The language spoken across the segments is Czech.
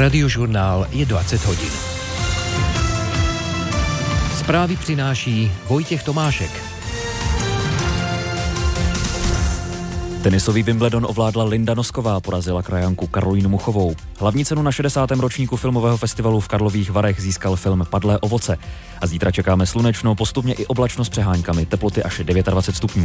Radiožurnál je 20 hodin. Zprávy přináší Vojtěch Tomášek. Tenisový Wimbledon ovládla Linda Nosková, porazila krajanku Karolínu Muchovou. Hlavní cenu na 60. ročníku filmového festivalu v Karlových Varech získal film Padlé ovoce. A zítra čekáme slunečno, postupně i oblačno s přehánkami, teploty až 29 stupňů.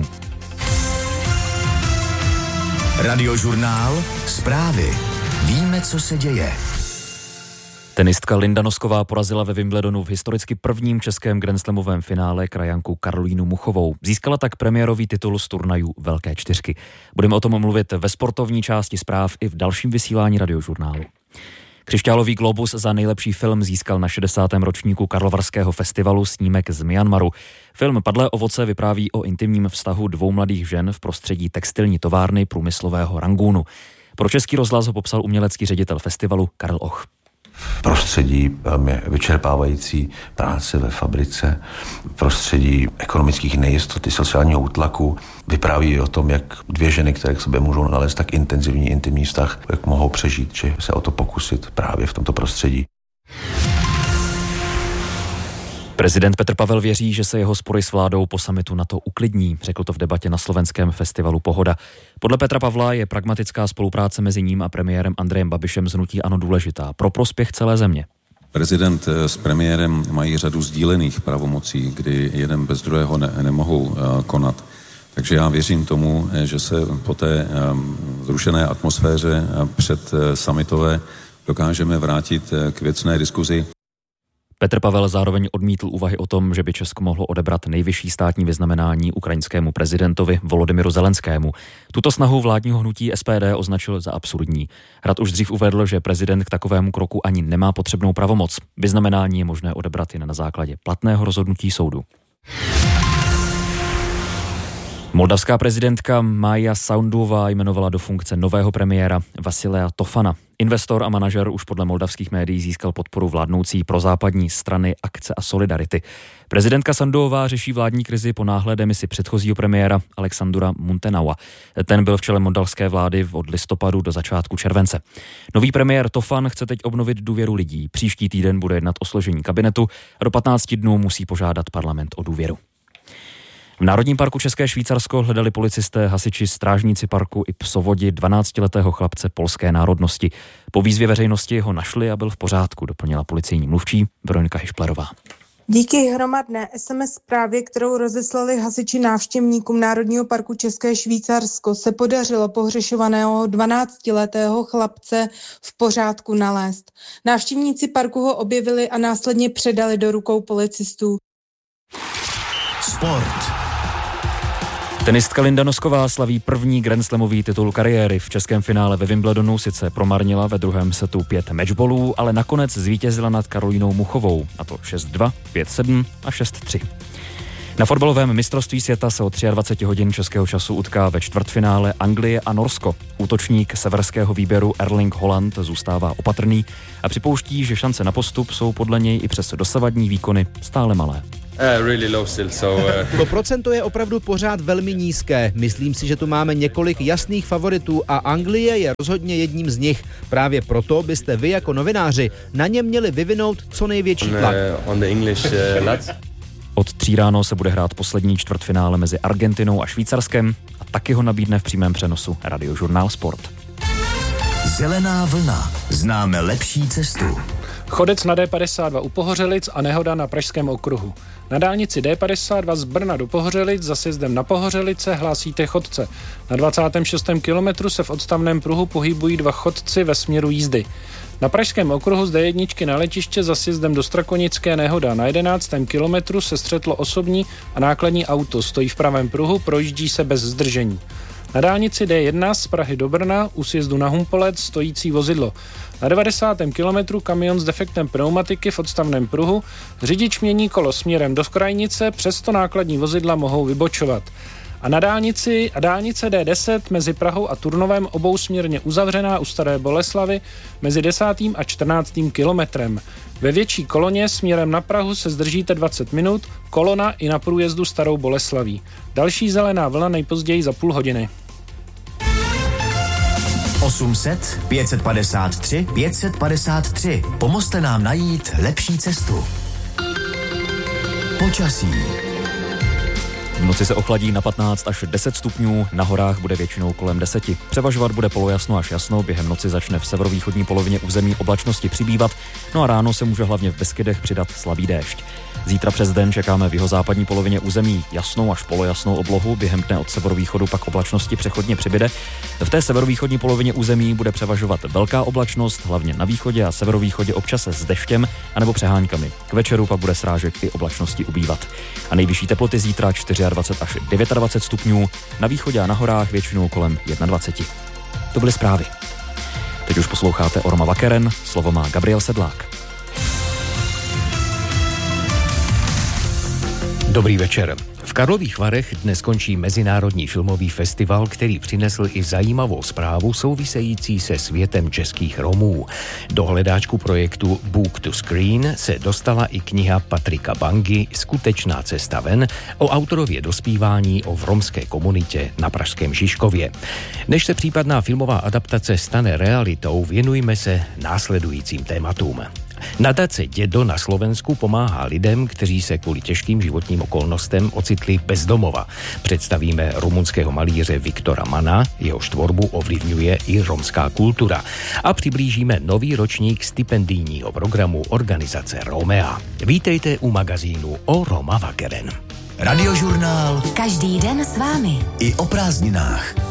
Radiožurnál, zprávy. Víme, co se děje. Tenistka Linda Nosková porazila ve Wimbledonu v historicky prvním českém grandslamovém finále krajanku Karolínu Muchovou. Získala tak premiérový titul z turnajů Velké čtyřky. Budeme o tom mluvit ve sportovní části zpráv i v dalším vysílání Radiožurnálu. Křišťálový globus za nejlepší film získal na 60. ročníku Karlovarského festivalu snímek z Myanmaru. Film Padlé ovoce vypráví o intimním vztahu dvou mladých žen v prostředí textilní továrny průmyslového Rangúnu. Pro Český rozhlas ho popsal umělecký ředitel festivalu Karel Och. Prostředí velmi vyčerpávající práce ve fabrice, prostředí ekonomických nejistot, sociálního útlaku. Vypráví o tom, jak dvě ženy, které k sobě můžou nalézt tak intenzivní intimní vztah, jak mohou přežít, či se o to pokusit právě v tomto prostředí. Prezident Petr Pavel věří, že se jeho spory s vládou po summitu NATO uklidní, řekl to v debatě na slovenském festivalu Pohoda. Podle Petra Pavla je pragmatická spolupráce mezi ním a premiérem Andrejem Babišem z hnutí ANO důležitá pro prospěch celé země. Prezident s premiérem mají řadu sdílených pravomocí, kdy jeden bez druhého nemohou konat. Takže já věřím tomu, že se po té zrušené atmosféře před summitové dokážeme vrátit k věcné diskuzi. Petr Pavel zároveň odmítl úvahy o tom, že by Česko mohlo odebrat nejvyšší státní vyznamenání ukrajinskému prezidentovi Volodymyru Zelenskému. Tuto snahu vládního hnutí SPD označil za absurdní. Hrad už dřív uvedl, že prezident k takovému kroku ani nemá potřebnou pravomoc. Vyznamenání je možné odebrat jen na základě platného rozhodnutí soudu. Moldavská prezidentka Maja Sanduová jmenovala do funkce nového premiéra Vasilia Tofana. Investor a manažer už podle moldavských médií získal podporu vládnoucí prozápadní strany Akce a Solidarity. Prezidentka Sanduová řeší vládní krizi po náhlé demisi předchozího premiéra Alexandura Muntenaua. Ten byl v čele moldavské vlády od listopadu do začátku července. Nový premiér Tofan chce teď obnovit důvěru lidí. Příští týden bude jednat o složení kabinetu a do 15 dnů musí požádat parlament o důvěru. V Národním parku České Švýcarsko hledali policisté, hasiči, strážníci parku i psovodi 12letého chlapce polské národnosti. Po výzvě veřejnosti ho našli a byl v pořádku, doplnila policejní mluvčí Veronika Hišplerová. Díky hromadné SMS zprávě, kterou rozeslali hasiči návštěvníkům Národního parku České Švýcarsko, se podařilo pohřešovaného 12letého chlapce v pořádku nalézt. Návštěvníci parku ho objevili a následně předali do rukou policistů. Sport. Tenistka Linda Nosková slaví první grandslamový titul kariéry. V českém finále ve Wimbledonu sice promarnila ve druhém setu 5 matchballů, ale nakonec zvítězila nad Karolínou Muchovou, a to 6-2, 5-7 a 6-3. Na fotbalovém mistrovství světa se o 23 hodin českého času utká ve čtvrtfinále Anglie a Norsko. Útočník severského výběru Erling Haaland zůstává opatrný a připouští, že šance na postup jsou podle něj i přes dosavadní výkony stále malé. To procento je opravdu pořád velmi nízké. Myslím si, že tu máme několik jasných favoritů a Anglie je rozhodně jedním z nich. Právě proto byste vy jako novináři na ně měli vyvinout co největší tlak. Od 3 ráno se bude hrát poslední čtvrtfinále mezi Argentinou a Švýcarskem a taky ho nabídne v přímém přenosu Radiožurnál Sport. Zelená vlna. Známe lepší cestu. Chodec na D52 u Pohořelic a nehoda na Pražském okruhu. Na dálnici D52 z Brna do Pohořelic za sjezdem na Pohořelice hlásíte chodce. Na 26. kilometru se v odstavném pruhu pohybují 2 chodci ve směru jízdy. Na Pražském okruhu z D1 na letiště za sjezdem do Strakonické nehoda. Na 11. kilometru se střetlo osobní a nákladní auto. Stojí v pravém pruhu, projíždí se bez zdržení. Na dálnici D1 z Prahy do Brna u sjezdu na Humpolec stojící vozidlo. Na 90. kilometru kamion s defektem pneumatiky v odstavném pruhu. Řidič mění kolo směrem do krajnice, přesto nákladní vozidla mohou vybočovat. A na dálnice D10 mezi Prahou a Turnovem obousměrně uzavřená u Staré Boleslavy mezi 10. a 14. kilometrem. Ve větší koloně směrem na Prahu se zdržíte 20 minut, kolona i na průjezdu Starou Boleslaví. Další zelená vlna nejpozději za půl hodiny. 800 553 553. Pomozte nám najít lepší cestu. Počasí. V noci se ochladí na 15 až 10 stupňů, na horách bude většinou kolem 10. Převažovat bude polojasno až jasno, během noci začne v severovýchodní polovině území oblačnosti přibývat, no a ráno se může hlavně v Beskydech přidat slabý déšť. Zítra přes den čekáme v jihozápadní polovině území jasnou až polojasnou oblohu, během dne od severovýchodu pak oblačnosti přechodně přibyde. V té severovýchodní polovině území bude převažovat velká oblačnost, hlavně na východě a severovýchodě občas s deštěm anebo přeháňkami. K večeru pak bude srážek i oblačnosti ubývat. A nejvyšší teploty zítra 24 až 29 stupňů, na východě a na horách většinou kolem 21. To byly zprávy. Teď už posloucháte Orma Vakeren, slovo má Gabriel Sedlák. Dobrý večer. V Karlových Varech dnes končí Mezinárodní filmový festival, který přinesl i zajímavou zprávu související se světem českých Romů. Do hledáčku projektu Book to Screen se dostala i kniha Patrika Bangy Skutečná cesta ven o autorově dospívání o romské komunitě na pražském Žižkově. Než se případná filmová adaptace stane realitou, věnujme se následujícím tématům. Nadace Dědo na Slovensku pomáhá lidem, kteří se kvůli těžkým životním okolnostem ocitli bez domova. Představíme rumunského malíře Viktora Mana, jehož tvorbu ovlivňuje i romská kultura. A přiblížíme nový ročník stipendijního programu organizace Romea. Vítejte u magazínu Orma Vakeren. Radiožurnál. Každý den s vámi. I o prázdninách.